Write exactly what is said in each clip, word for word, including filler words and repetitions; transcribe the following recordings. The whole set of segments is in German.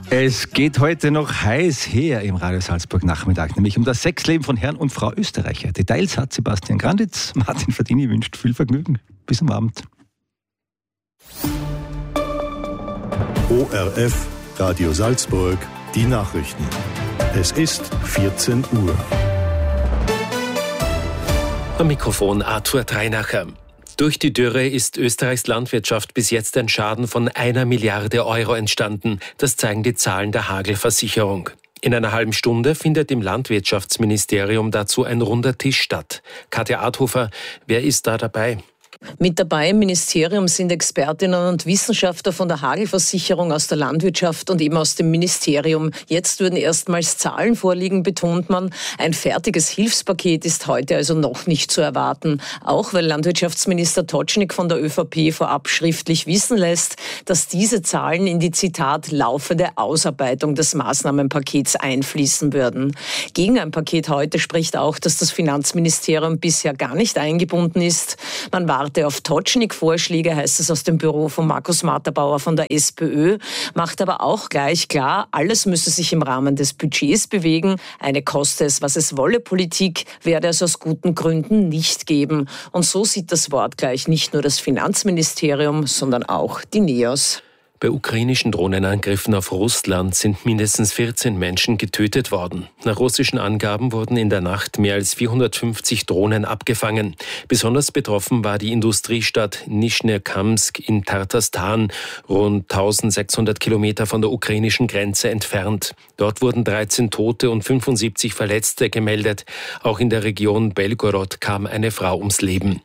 Es geht heute noch heiß her im Radio Salzburg Nachmittag, nämlich um das Sexleben von Herrn und Frau Österreicher. Details hat Sebastian Granditz. Martin Fadini wünscht viel Vergnügen. Bis am Abend. O R F, Radio Salzburg, die Nachrichten. Es ist vierzehn Uhr. Am Mikrofon Arthur Treinacher. Durch die Dürre ist Österreichs Landwirtschaft bis jetzt ein Schaden von einer Milliarde Euro entstanden. Das zeigen die Zahlen der Hagelversicherung. In einer halben Stunde findet im Landwirtschaftsministerium dazu ein runder Tisch statt. Katja Adhofer, wer ist da dabei? Mit dabei im Ministerium sind Expertinnen und Wissenschaftler von der Hagelversicherung aus der Landwirtschaft und eben aus dem Ministerium. Jetzt würden erstmals Zahlen vorliegen, betont man. Ein fertiges Hilfspaket ist heute also noch nicht zu erwarten. Auch weil Landwirtschaftsminister Totschnig von der ÖVP vorab schriftlich wissen lässt, dass diese Zahlen in die, Zitat, laufende Ausarbeitung des Maßnahmenpakets einfließen würden. Gegen ein Paket heute spricht auch, dass das Finanzministerium bisher gar nicht eingebunden ist. Man warte auf Totschnig-Vorschläge, heißt es aus dem Büro von Markus Matterbauer von der SPÖ, macht aber auch gleich klar, alles müsse sich im Rahmen des Budgets bewegen. Eine koste es, was es wolle Politik werde es aus guten Gründen nicht geben. Und so sieht das wortgleich nicht nur das Finanzministerium, sondern auch die NEOS. Bei ukrainischen Drohnenangriffen auf Russland sind mindestens vierzehn Menschen getötet worden. Nach russischen Angaben wurden in der Nacht mehr als vierhundertfünfzig Drohnen abgefangen. Besonders betroffen war die Industriestadt Nischnekamsk in Tatarstan, rund eintausendsechshundert Kilometer von der ukrainischen Grenze entfernt. Dort wurden dreizehn Tote und fünfundsiebzig Verletzte gemeldet. Auch in der Region Belgorod kam eine Frau ums Leben.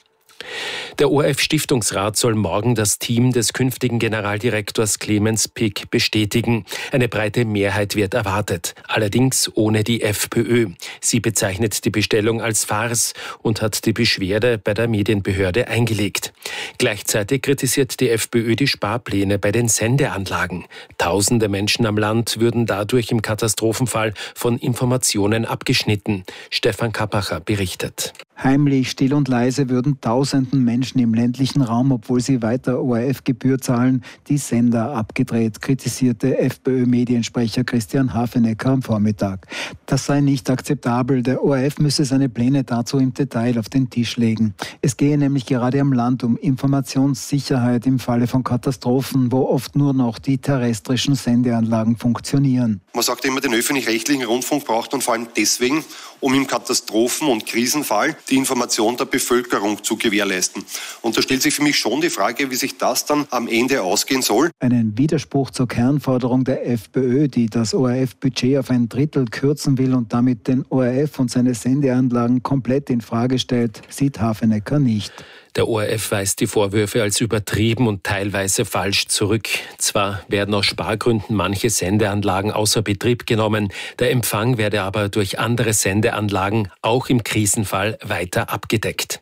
Der O R F-Stiftungsrat soll morgen das Team des künftigen Generaldirektors Clemens Pick bestätigen. Eine breite Mehrheit wird erwartet, allerdings ohne die FPÖ. Sie bezeichnet die Bestellung als Farce und hat die Beschwerde bei der Medienbehörde eingelegt. Gleichzeitig kritisiert die FPÖ die Sparpläne bei den Sendeanlagen. Tausende Menschen am Land würden dadurch im Katastrophenfall von Informationen abgeschnitten. Stefan Kappacher berichtet. Heimlich, still und leise würden tausenden Menschen im ländlichen Raum, obwohl sie weiter O R F-Gebühr zahlen, die Sender abgedreht, kritisierte FPÖ-Mediensprecher Christian Hafenecker am Vormittag. Das sei nicht akzeptabel. Der O R F müsse seine Pläne dazu im Detail auf den Tisch legen. Es gehe nämlich gerade am Land um Informationssicherheit im Falle von Katastrophen, wo oft nur noch die terrestrischen Sendeanlagen funktionieren. Man sagt immer, den öffentlich-rechtlichen Rundfunk braucht man vor allem deswegen, um im Katastrophen- und Krisenfall die Information der Bevölkerung zu gewährleisten. Und da stellt sich für mich schon die Frage, wie sich das dann am Ende ausgehen soll. Einen Widerspruch zur Kernforderung der FPÖ, die das O R F-Budget auf ein Drittel kürzen will und damit den O R F und seine Sendeanlagen komplett in Frage stellt, sieht Hafenecker nicht. Der O R F weist die Vorwürfe als übertrieben und teilweise falsch zurück. Zwar werden aus Spargründen manche Sendeanlagen außer Betrieb genommen, der Empfang werde aber durch andere Sendeanlagen auch im Krisenfall weiter abgedeckt.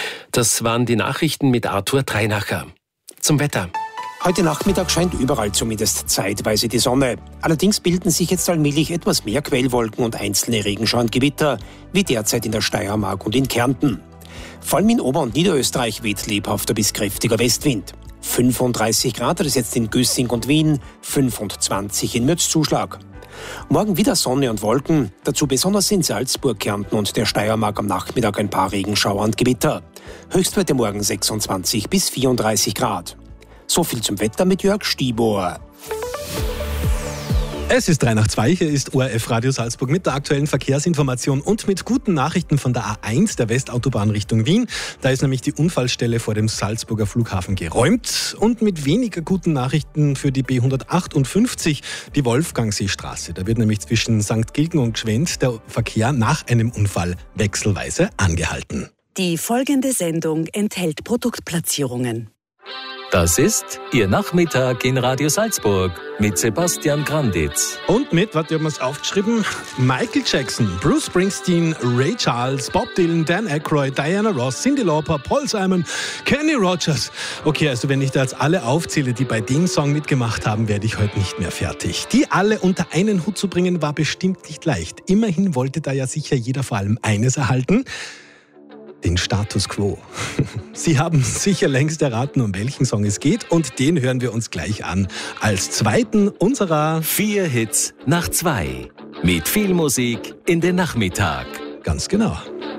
Das waren die Nachrichten mit Arthur Treinacher. Zum Wetter. Heute Nachmittag scheint überall zumindest zeitweise die Sonne. Allerdings bilden sich jetzt allmählich etwas mehr Quellwolken und einzelne Regenschauer und Gewitter, wie derzeit in der Steiermark und in Kärnten. Vor allem in Ober- und Niederösterreich weht lebhafter bis kräftiger Westwind. fünfunddreißig Grad hat es jetzt in Güssing und Wien, fünfundzwanzig in Mürzzuschlag. Morgen wieder Sonne und Wolken, dazu besonders in Salzburg, Kärnten und der Steiermark am Nachmittag ein paar Regenschauer und Gewitter. Höchstwerte morgen sechsundzwanzig bis vierunddreißig Grad. So viel zum Wetter mit Jörg Stibor. Es ist drei nach zwei, hier ist O R F Radio Salzburg mit der aktuellen Verkehrsinformation und mit guten Nachrichten von der A eins, der Westautobahn Richtung Wien. Da ist nämlich die Unfallstelle vor dem Salzburger Flughafen geräumt. Und mit weniger guten Nachrichten für die B hundertachtundfünfzig, die Wolfgangseestraße. Da wird nämlich zwischen Sankt Gilgen und Gschwend der Verkehr nach einem Unfall wechselweise angehalten. Die folgende Sendung enthält Produktplatzierungen. Das ist Ihr Nachmittag in Radio Salzburg mit Sebastian Granditz. Und mit, warte, ich habe mir es aufgeschrieben, Michael Jackson, Bruce Springsteen, Ray Charles, Bob Dylan, Dan Aykroyd, Diana Ross, Cyndi Lauper, Paul Simon, Kenny Rogers. Okay, also wenn ich da jetzt alle aufzähle, die bei dem Song mitgemacht haben, werde ich heute nicht mehr fertig. Die alle unter einen Hut zu bringen, war bestimmt nicht leicht. Immerhin wollte da ja sicher jeder vor allem eines erhalten: Den Status Quo. Sie haben sicher längst erraten, um welchen Song es geht, und den hören wir uns gleich an. Als zweiten unserer Vier Hits nach zwei. Mit viel Musik in den Nachmittag. Ganz genau.